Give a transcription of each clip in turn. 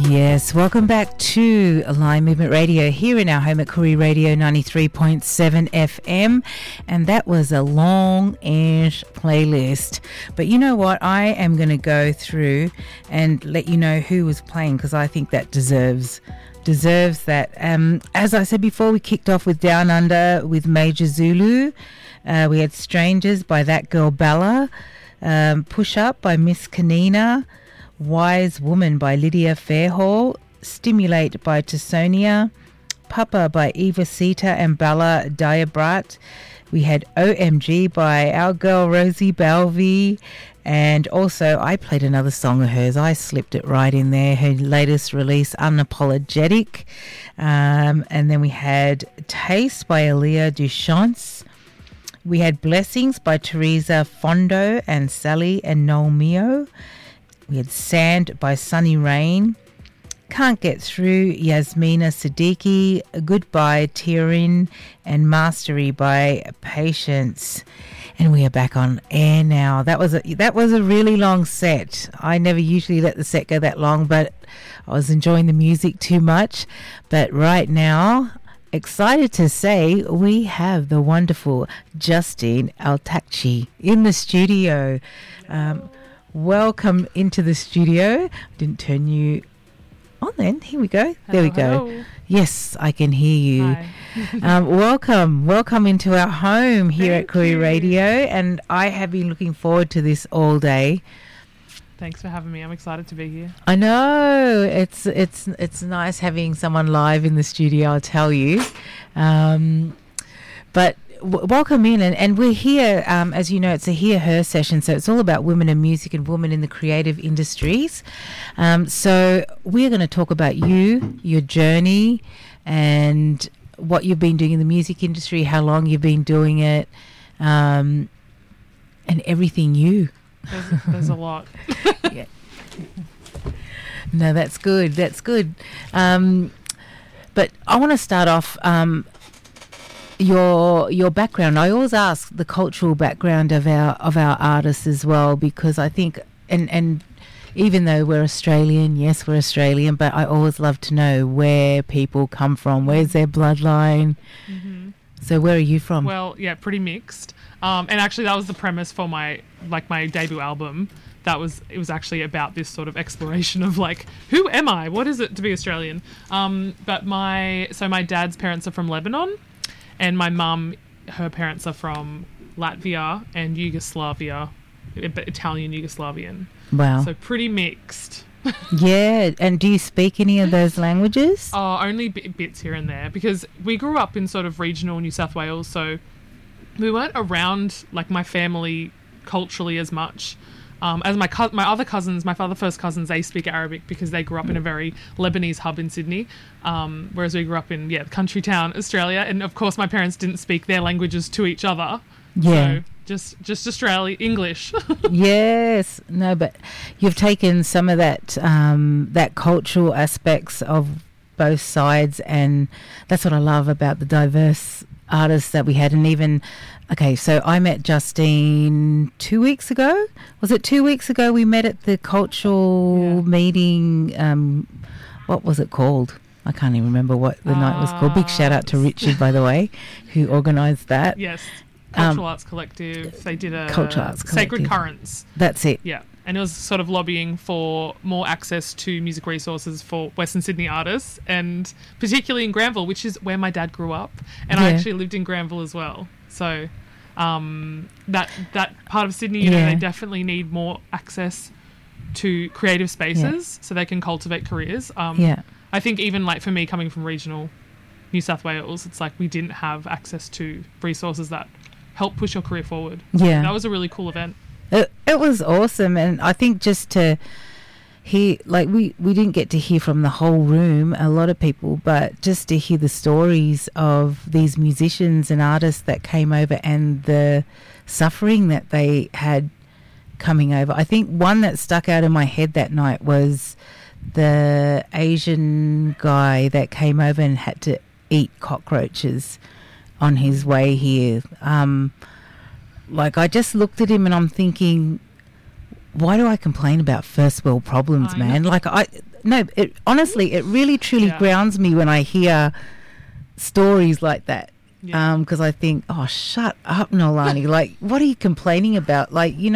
Yes, welcome back to Align Movement Radio here in our home at Koori Radio 93.7 FM, and that was a long-ish playlist. But you know what? I am going to go through and let you know who was playing, because I think that deserves that. As I said before, we kicked off with Down Under with Major Zulu. We had Strangers by That Girl Bella, Push Up by Miss Kanina, Wise Woman by Lydia Fairhall, Stimulate by Tassonia, Papa by Eva Sita and Bella Diabrat. We had OMG by our girl Rosie Balvey, and also I played another song of hers. I slipped it right in there, her latest release, Unapologetic. And then we had Taste by Aaliyah Duchance. We had Blessings by Teresa Fondo and Sally and Noel Mio. We had Sand by Sunny Rain, Can't Get Through, Yasmina Siddiqui, Goodbye Tyrion, and Mastery by Patience. And we are back on air now. That was a really long set. I never usually let the set go that long, but I was enjoying the music too much. But right now, excited to say we have the wonderful Justine Altakchi in the studio. Welcome into the studio. Didn't turn you on then. Here we go. There we go. Hello. Yes, I can hear you. Hi. Welcome into our home here at Thank Koori you. Radio, and I have been looking forward to this all day. Thanks for having me. I'm excited to be here. I know it's nice having someone live in the studio, I'll tell you. But welcome in, and we're here, as you know, it's a Hear Her session, so it's all about women in music and women in the creative industries. So we're going to talk about you, your journey, and what you've been doing in the music industry, how long you've been doing it, and everything you. There's a lot. Yeah. No, that's good. That's good. But I want to start off your background. I always ask the cultural background of our artists as well, because I think and even though we're Australian, yes, we're Australian, but I always love to know where people come from. Where's their bloodline? Mm-hmm. So where are you from? Well, yeah, pretty mixed. And actually, that was the premise for my debut album. It was actually about this sort of exploration of like, who am I? What is it to be Australian? But my dad's parents are from Lebanon, and my mum, her parents are from Latvia and Yugoslavia, Italian Yugoslavian. Wow. So pretty mixed. Yeah, and do you speak any of those languages? Oh, only bits here and there, because we grew up in sort of regional New South Wales, so we weren't around like my family culturally as much. As my other cousins, my first cousins, they speak Arabic because they grew up in a very Lebanese hub in Sydney, whereas we grew up in country town Australia, and of course my parents didn't speak their languages to each other. Yeah. So just Australia English. Yes. No, but you've taken some of that cultural aspects of both sides, and that's what I love about the diverse artists that we had. And even so I met Justine 2 weeks ago. Was it 2 weeks ago we met at the cultural meeting? What was it called? I can't even remember what the night was called. Big shout out to Richard, by the way, who organised that. Yes. Cultural Arts Collective. They did a Cultural Arts Collective. Sacred Currents. That's it. Yeah. And it was sort of lobbying for more access to music resources for Western Sydney artists, and particularly in Granville, which is where my dad grew up. And I actually lived in Granville as well. So that part of Sydney, they definitely need more access to creative spaces so they can cultivate careers. I think even like for me, coming from regional New South Wales, it's like we didn't have access to resources that help push your career forward. Yeah. That was a really cool event. It was awesome, and I think just to hear, like we didn't get to hear from the whole room, a lot of people, but just to hear the stories of these musicians and artists that came over and the suffering that they had coming over. I think one that stuck out in my head that night was the Asian guy that came over and had to eat cockroaches on his way here. Like, I just looked at him and I'm thinking, why do I complain about first world problems, man? Like, no, it honestly, it really truly grounds me when I hear stories like that. Yeah. Because I think, oh, shut up, Nolani. Like, what are you complaining about? Like, you know,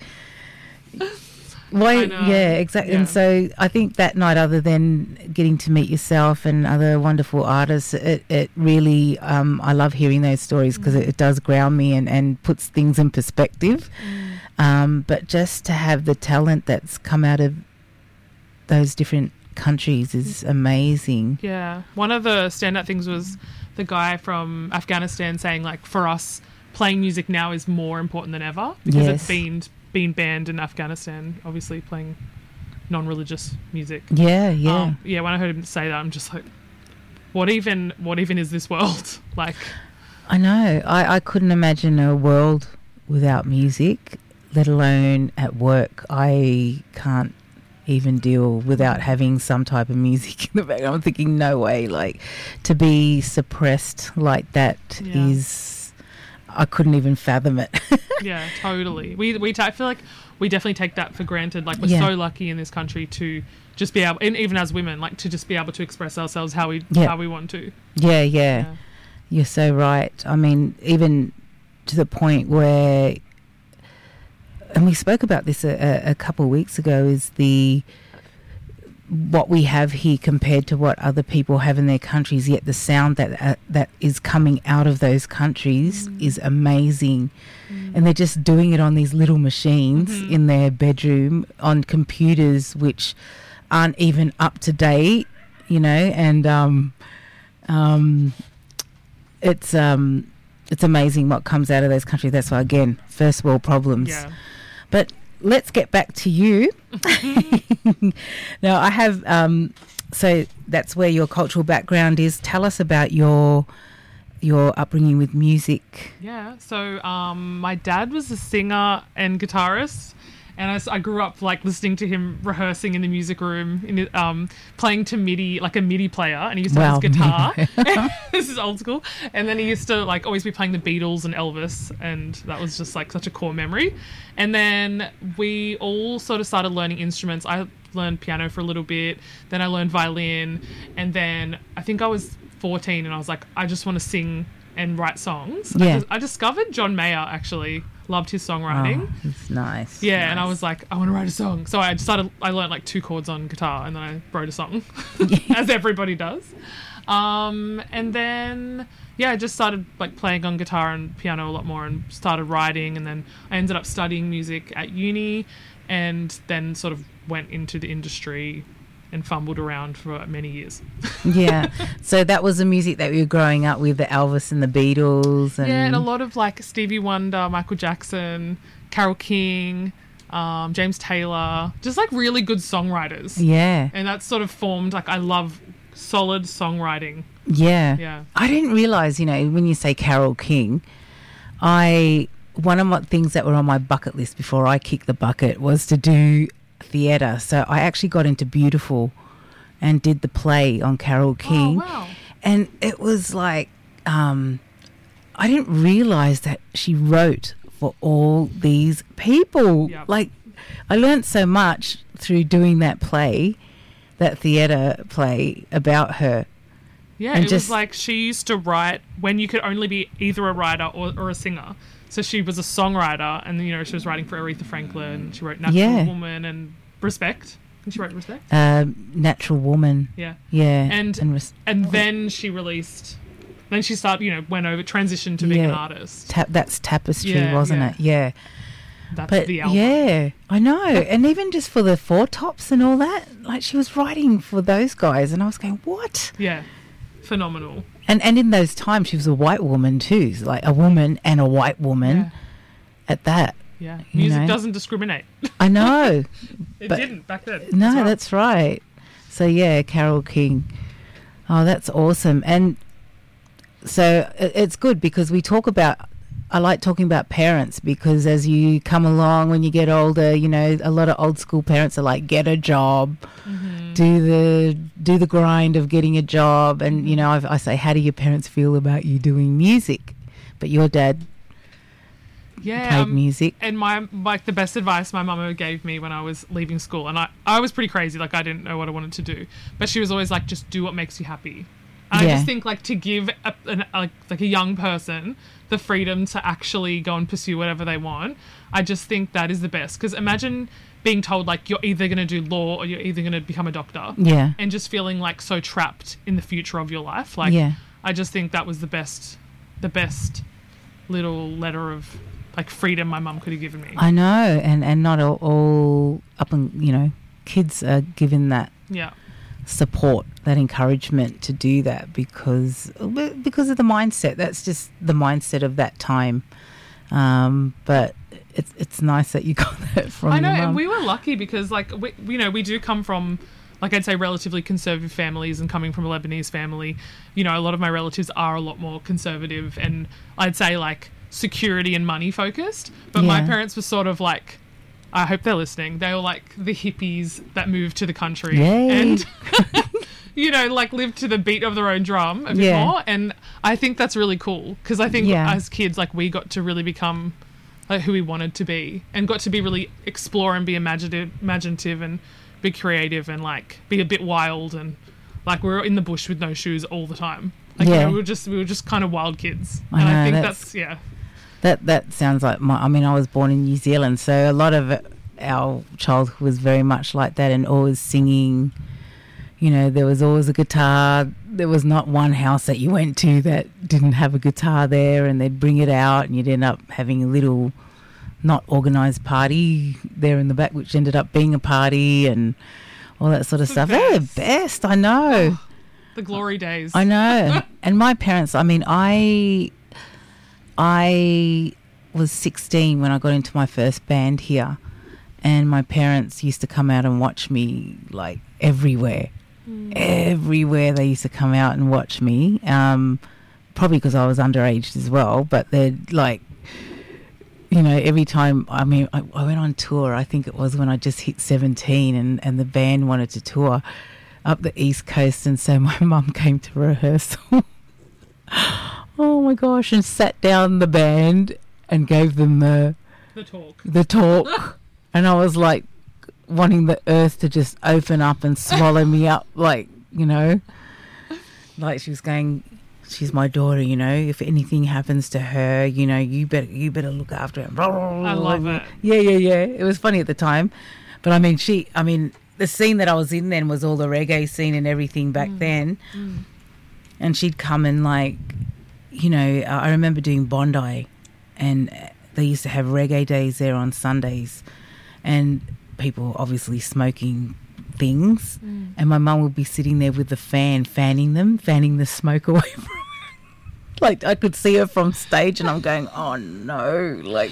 why? Yeah, exactly. Yeah. And so I think that night, other than getting to meet yourself and other wonderful artists, it really, I love hearing those stories because it does ground me and puts things in perspective. But just to have the talent that's come out of those different countries is amazing. Yeah. One of the standout things was the guy from Afghanistan saying, like, for us, playing music now is more important than ever because it's been banned in Afghanistan, obviously playing non-religious music. Yeah. When I heard him say that, I'm just like, what even is this world? Like, I know. I couldn't imagine a world without music, let alone at work. I can't even deal without having some type of music in the background. I'm thinking, no way. Like, to be suppressed like that is, I couldn't even fathom it. Yeah, totally. I feel like we definitely take that for granted. Like, we're so lucky in this country to just be able, and even as women, like, to just be able to express ourselves how we want to. Yeah. You're so right. I mean, even to the point where, and we spoke about this a couple of weeks ago, is what we have here compared to what other people have in their countries, yet the sound that is coming out of those countries is amazing. And they're just doing it on these little machines in their bedroom on computers which aren't even up to date, you know, and it's amazing what comes out of those countries. That's why, again, first world problems. Yeah. But let's get back to you. Now, I have, so that's where your cultural background is. Tell us about your upbringing with music. Yeah, so my dad was a singer and guitarist, and I grew up like listening to him rehearsing in the music room, playing to MIDI, like a MIDI player, and he used to have his guitar. This is old school. And then he used to like always be playing the Beatles and Elvis, and that was just like such a core memory. And then we all sort of started learning instruments. I learned piano for a little bit, then I learned violin, and then I think I was 14 and I was like, I just want to sing and write songs. Yeah. I discovered John Mayer, actually. Loved his songwriting. Oh, it's nice. Yeah, nice. And I was like, I want to write a song. So I learned like 2 chords on guitar, and then I wrote a song, as everybody does. And then, I just started like playing on guitar and piano a lot more, and started writing, and then I ended up studying music at uni, and then sort of went into the industry and fumbled around for many years. Yeah. So that was the music that we were growing up with, the Elvis and the Beatles. And a lot of like Stevie Wonder, Michael Jackson, Carole King, James Taylor, just like really good songwriters. Yeah. And that sort of formed, like, I love solid songwriting. Yeah. I didn't realise, when you say Carole King, one of my things that were on my bucket list before I kicked the bucket was to do theatre. So I actually got into Beautiful and did the play on Carole King. Oh, wow. And it was like, I didn't realise that she wrote for all these people. Yep. Like, I learnt so much through doing that play, that theatre play, about her. Yeah, and it was like she used to write when you could only be either a writer or a singer. So she was a songwriter, and she was writing for Aretha Franklin. She wrote Natural Woman and Respect. And she wrote Respect. Natural Woman. Yeah. And then she released. Then she started, transitioned to being an artist. That's Tapestry, wasn't it? Yeah. That's the album. Yeah, I know. And even just for the Four Tops and all that, like, she was writing for those guys, and I was going, what? Yeah. Phenomenal. And in those times, she was a white woman too, like a woman and a white woman at that. Yeah, music doesn't discriminate. I know. It didn't back then. No, that's right. So, Carole King. Oh, that's awesome. And so it's good because I like talking about parents, because as you come along, when you get older, a lot of old school parents are like, get a job, do the grind of getting a job. And, I say, how do your parents feel about you doing music? But your dad played music. And the best advice my mum ever gave me when I was leaving school, and I was pretty crazy, like I didn't know what I wanted to do, but she was always like, just do what makes you happy. And I just think like to give a young person the freedom to actually go and pursue whatever they want, I just think that is the best. Because imagine being told like you're either going to do law or you're either going to become a doctor, and just feeling like so trapped in the future of your life. Like I just think that was the best little letter of like freedom my mum could have given me. I know, and not all up and kids are given that support, that encouragement to do that because of the mindset. That's just the mindset of that time. But it's nice that you got that from your mum. And we were lucky because like we do come from, like I'd say, relatively conservative families, and coming from a Lebanese family, a lot of my relatives are a lot more conservative and I'd say like security and money focused. But my parents were sort of like, I hope they're listening, they were like the hippies that moved to the country and like lived to the beat of their own drum a bit more. And I think that's really cool because I think as kids, like we got to really become like who we wanted to be and got to be really explore and be imaginative and be creative and like be a bit wild, and like we were in the bush with no shoes all the time. Like we were just kind of wild kids. I think that's That sounds like I was born in New Zealand, so a lot of our childhood was very much like that, and always singing. There was always a guitar. There was not one house that you went to that didn't have a guitar there, and they'd bring it out, and you'd end up having a little not organised party there in the back, which ended up being a party and all that sort of stuff. They're the best, I know. Oh, the glory days. I know. And my parents, I was 16 when I got into my first band here, and my parents used to come out and watch me like everywhere. Everywhere they used to come out and watch me, probably because I was underage as well, but they'd like, every time, I went on tour, I think it was when I just hit 17 and the band wanted to tour up the East Coast, and so my mum came to rehearsal. Oh my gosh, and sat down the band and gave them the talk. And I was like wanting the earth to just open up and swallow me up, like she was going, she's my daughter, if anything happens to her, you better look after her. I love it. Yeah. It was funny at the time. But the scene that I was in then was all the reggae scene and everything back then. And she'd come and like, I remember doing Bondi, and they used to have reggae days there on Sundays, and people obviously smoking things, and my mum would be sitting there with the fanning the smoke away from her. Like I could see her from stage, and I'm going, oh no, like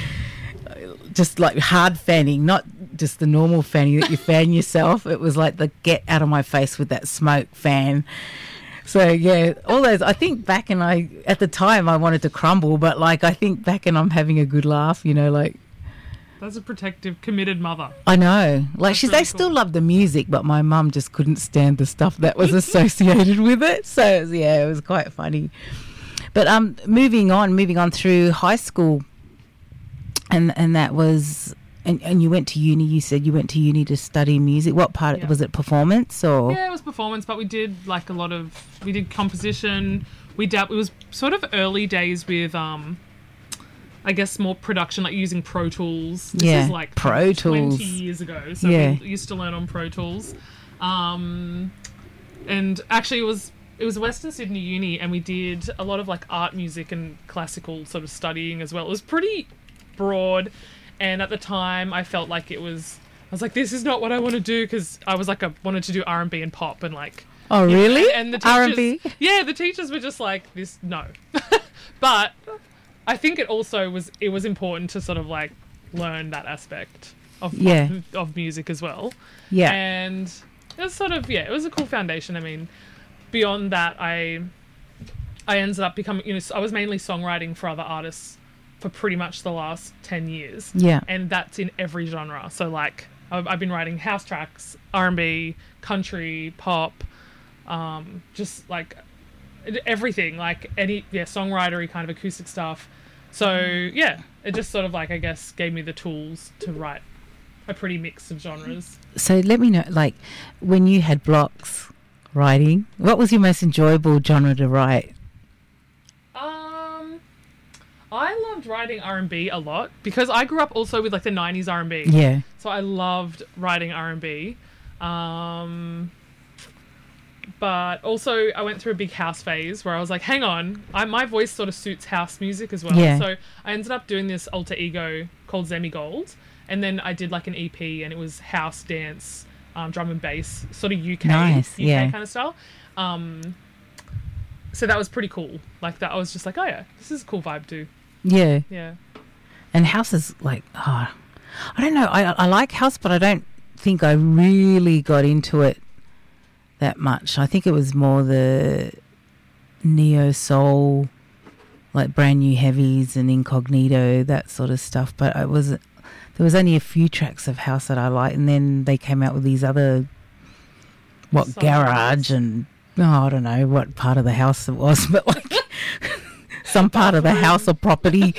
just like hard fanning, not just the normal fanning that you fan yourself. It was like the get out of my face with that smoke fan. So yeah, all those. I think back, and at the time I wanted to crumble, but like I think back and I'm having a good laugh, like. That's a protective, committed mother. I know. Like they still loved the music, but my mum just couldn't stand the stuff that was associated with it. So yeah, it was quite funny. But moving on through high school, and that was, and you went to uni. You said you went to uni to study music. What part was it? Performance or? Yeah, it was performance, but we did like we did composition. It was sort of early days with I guess more production, like using Pro Tools. This is like Pro Tools 20 years ago. So we used to learn on Pro Tools. And actually it was Western Sydney Uni, and we did a lot of like art, music and classical sort of studying as well. It was pretty broad, and at the time I felt like I was like, this is not what I want to do, because I was like, I wanted to do R&B and pop and like. Oh really? And the teachers, R&B? Yeah, the teachers were just like, this, no. But I think it was important to sort of like learn that aspect of music as well. Yeah. And it was sort of, it was a cool foundation. Beyond that, I ended up becoming, I was mainly songwriting for other artists for pretty much the last 10 years. Yeah. And that's in every genre. So like I've been writing house tracks, R&B, country, pop, just like everything, like any songwritery kind of acoustic stuff. So, yeah, it just sort of like, I guess, gave me the tools to write a pretty mix of genres. So let me know, like, when you had blocks writing, what was your most enjoyable genre to write? I loved writing R&B a lot because I grew up also with like the 90s R&B. Yeah. So I loved writing R&B. But also I went through a big house phase where I was like, hang on, my voice sort of suits house music as well. Yeah. So I ended up doing this alter ego called Zemi Gold. And then I did like an EP and it was house, dance, drum and bass, sort of UK kind of style. So that was pretty cool. Like that, I was just like, oh yeah, this is a cool vibe too. Yeah. Yeah. And house is like, I don't know. I like house, but I don't think I really got into it that much. I think it was more the neo soul, like Brand New Heavies and Incognito, that sort of stuff. But there was only a few tracks of house that I liked, and then they came out with these other garage and I don't know what part of the house it was, but like some part of the house or property.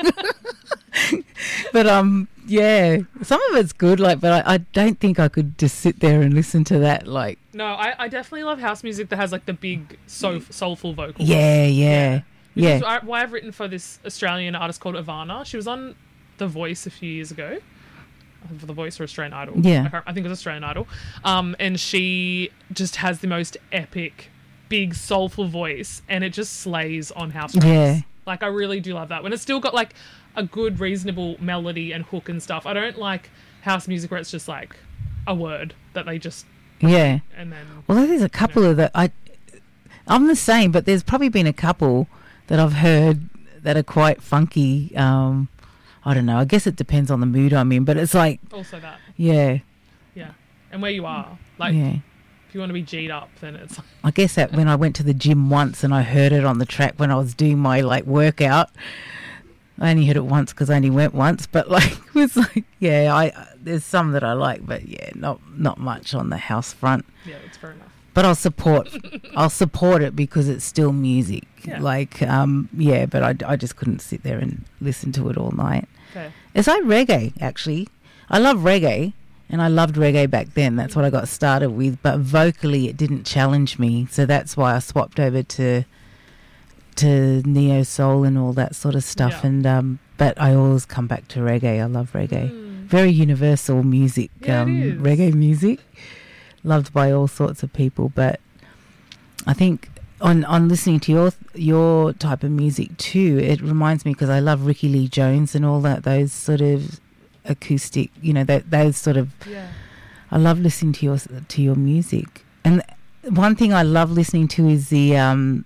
But yeah, some of it's good, like, but I don't think I could just sit there and listen to that. Like, no, I definitely love house music that has like the big soulful vocals. Yeah. Which is why I've written for this Australian artist called Ivana. She was on The Voice a few years ago. For The Voice or Australian Idol. Yeah. I think it was Australian Idol. And she just has the most epic, big, soulful voice, and it just slays on house tracks. Yeah. Like, I really do love that. When it's still got like a good, reasonable melody and hook and stuff. I don't like house music where it's just like a word that they just... Yeah. And then... Well, there's a couple of that. I'm the same, but there's probably been a couple that I've heard that are quite funky. I don't know. I guess it depends on the mood I'm in, but it's like... Also that. Yeah. Yeah. And where you are. Like, if you want to be G'd up, then it's... I guess that when I went to the gym once and I heard it on the track when I was doing my, like, workout, I only heard it once because I only went once, but, like, it was like, there's some that I like, but, yeah, not much on the house front. Yeah, it's fair enough. But I'll support it because it's still music. Yeah. Like, but I just couldn't sit there and listen to it all night. Okay. It's like reggae, actually. I love reggae, and I loved reggae back then. That's what I got started with. But vocally, it didn't challenge me, so that's why I swapped over to neo soul and all that sort of stuff. Yeah. And but I always come back to reggae. I love reggae. Very universal music. Yeah, it is. Reggae music. Loved by all sorts of people, but I think on listening to your type of music too, it reminds me, because I love Ricky Lee Jones and all that, those sort of acoustic, those sort of. Yeah. I love listening to your music, and one thing I love listening to is the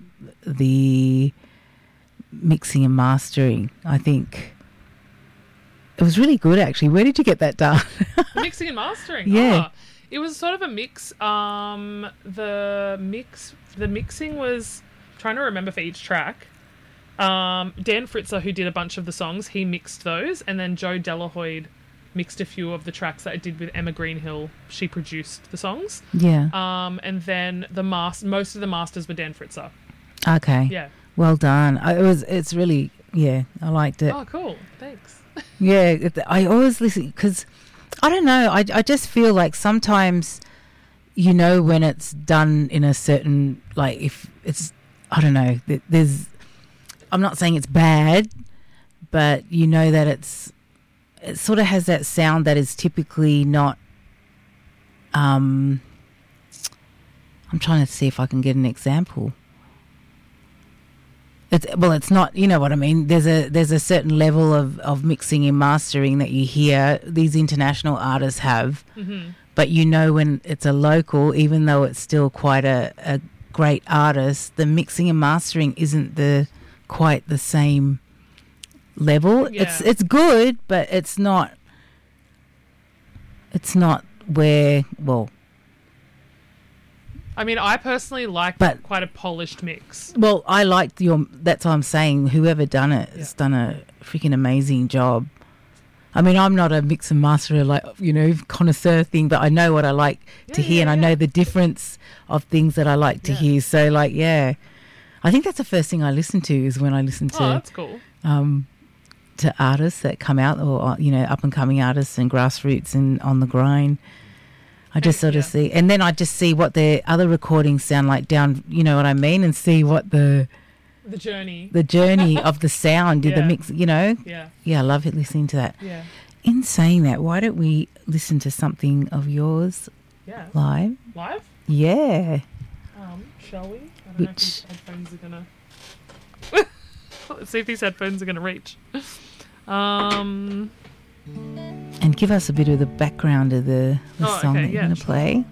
mixing and mastering. I think it was really good, actually. Where did you get that done? Mixing and mastering. Yeah. It was sort of a mix. The mixing was, trying to remember for each track. Dan Fritzer, who did a bunch of the songs, he mixed those, and then Joe Delahoyd mixed a few of the tracks that I did with Emma Greenhill. She produced the songs. Yeah. And then most of the masters were Dan Fritzer. Okay. Yeah. Well done. It's really, I liked it. Oh, cool. Thanks. Yeah, I always listen because, I don't know, I just feel like sometimes, when it's done in a certain, like, if it's, I don't know, I'm not saying it's bad, but that it sort of has that sound that is typically not, I'm trying to see if I can get an example. It's not, you know what I mean? There's a certain level of mixing and mastering that you hear these international artists have, but when it's a local, even though it's still quite a great artist, the mixing and mastering isn't quite the same level. Yeah. It's good, but it's not where, well, I mean, I personally like quite a polished mix. Well, I liked that's what I'm saying. Whoever done it has done a freaking amazing job. I mean, I'm not a mix and master, like, connoisseur thing, but I know what I like to hear, and I know the difference of things that I like to hear. So, like, I think that's the first thing I listen to is when I listen to. Oh, that's cool. to artists that come out, or up and coming artists and grassroots and on the grind. I just sort of see, and then I just see what their other recordings sound like down, you know what I mean, and see what the journey of the sound, the mix, Yeah, I love it listening to that. Yeah. In saying that, why don't we listen to something of yours live? Live? Yeah. Shall we? I don't know if these headphones are going to... Let's see if these headphones are going to reach. And give us a bit of the background of the song that you're going to play.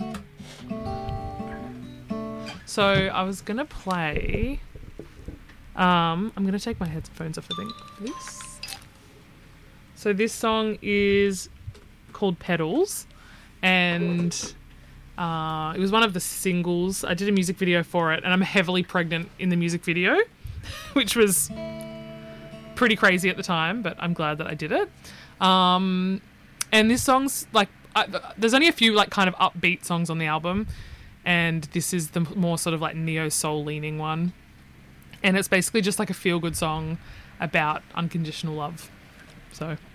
So I was going to play... I'm going to take my headphones off, I think, for this. So this song is called Petals, and it was one of the singles. I did a music video for it, and I'm heavily pregnant in the music video, which was pretty crazy at the time, but I'm glad that I did it. And this song's like, there's only a few like kind of upbeat songs on the album, and this is the more sort of like neo-soul leaning one. And it's basically just like a feel-good song about unconditional love. So